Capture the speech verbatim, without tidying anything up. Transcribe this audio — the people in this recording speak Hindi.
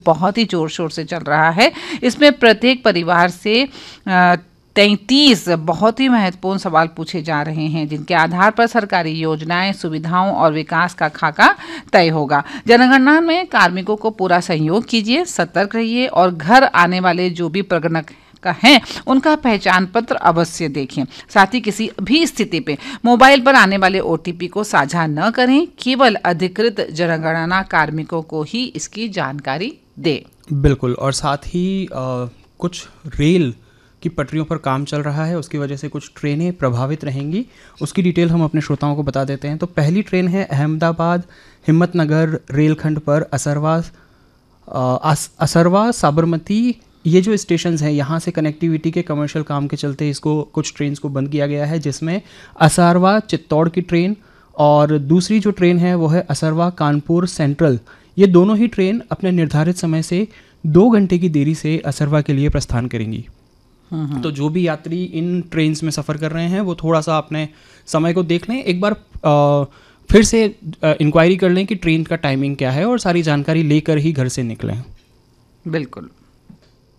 बहुत ही जोर शोर से चल रहा है। इसमें प्रत्येक परिवार से तैंतीस बहुत ही महत्वपूर्ण सवाल पूछे जा रहे हैं, जिनके आधार पर सरकारी योजनाएं, सुविधाओं और विकास का खाका तय होगा। जनगणना में कार्मिकों को पूरा सहयोग कीजिए, सतर्क रहिए और घर आने वाले जो भी प्रगणक का है उनका पहचान पत्र अवश्य देखें। साथ ही किसी भी स्थिति पे मोबाइल पर आने वाले ओटीपी को साझा न करें। केवल अधिकृत जनगणना कार्मिकों को ही इसकी जानकारी दे। बिल्कुल। और साथ ही आ, कुछ रेल की पटरियों पर काम चल रहा है, उसकी वजह से कुछ ट्रेनें प्रभावित रहेंगी। उसकी डिटेल हम अपने श्रोताओं को बता देते हैं। तो पहली ट्रेन है अहमदाबाद हिम्मतनगर रेलखंड पर असरवा अस, असरवा साबरमती। ये जो स्टेशन हैं यहाँ से कनेक्टिविटी के कमर्शियल काम के चलते इसको कुछ ट्रेन को बंद किया गया है, जिसमें असरवा चित्तौड़ की ट्रेन और दूसरी जो ट्रेन है वो है असरवा कानपुर सेंट्रल। ये दोनों ही ट्रेन अपने निर्धारित समय से दो घंटे की देरी से असरवा के लिए प्रस्थान करेंगी। तो जो भी यात्री इन ट्रेन में सफ़र कर रहे हैं वो थोड़ा सा अपने समय को देख लें, एक बार आ, फिर से इंक्वायरी कर लें कि ट्रेन का टाइमिंग क्या है और सारी जानकारी लेकर ही घर से निकलें। बिल्कुल।